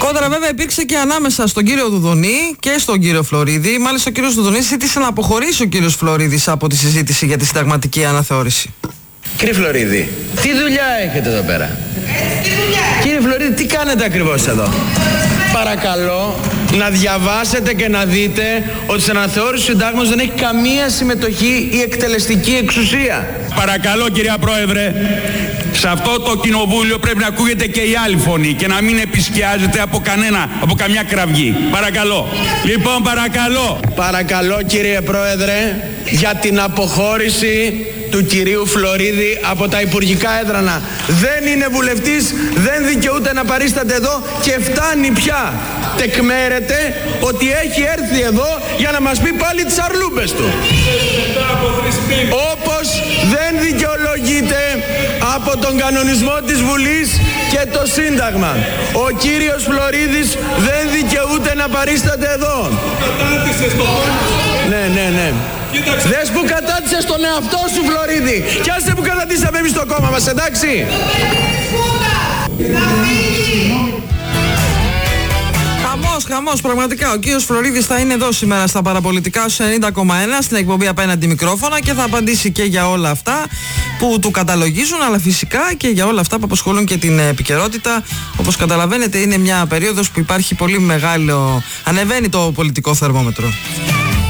Κόντρα βέβαια υπήρξε και ανάμεσα στον κύριο Δουδονή και στον κύριο Φλωρίδη. Μάλιστα ο κύριος Δουδονής ζήτησε να αποχωρήσει ο κύριος Φλωρίδης από τη συζήτηση για τη συνταγματική αναθεώρηση. Κύριε Φλωρίδη, τι δουλειά έχετε εδώ πέρα? Κύριε Φλωρίδη, τι κάνετε ακριβώς εδώ? Παρακαλώ να διαβάσετε και να δείτε ότι στην αναθεώρηση του συντάγματος δεν έχει καμία συμμετοχή η εκτελεστική εξουσία. Παρακαλώ κυρία Πρόεδρε, σε αυτό το κοινοβούλιο πρέπει να ακούγεται και η άλλη φωνή και να μην επισκιάζεται από καμιά κραυγή. Παρακαλώ. Λοιπόν, παρακαλώ. Παρακαλώ κύριε Πρόεδρε για την αποχώρηση του κυρίου Φλωρίδη από τα υπουργικά έδρανα. Δεν είναι βουλευτής, δεν δικαιούται να παρίσταται εδώ και φτάνει πια. Τεκμέρεται ότι έχει έρθει εδώ για να μας πει πάλι τις αρλούμπες του. Όπως δεν δικαιολογείται από τον κανονισμό της Βουλής και το Σύνταγμα. Ο κύριος Φλωρίδης δεν δικαιούται να παρίσταται εδώ. Ναι. Δες που κατάτησες τον εαυτό σου, Φλωρίδη. Κι άστε που κατατήσαμε εμείς το κόμμα μας, εντάξει? Χαμός, πραγματικά. Ο κύριος Φλωρίδης θα είναι εδώ σήμερα στα παραπολιτικά στους 90,1 στην εκπομπή Απέναντι Μικρόφωνα και θα απαντήσει και για όλα αυτά που του καταλογίζουν, αλλά φυσικά και για όλα αυτά που απασχολούν και την επικαιρότητα. Όπως καταλαβαίνετε, είναι μια περίοδος που υπάρχει πολύ μεγάλο, ανεβαίνει το πολιτικό θερμόμετρο.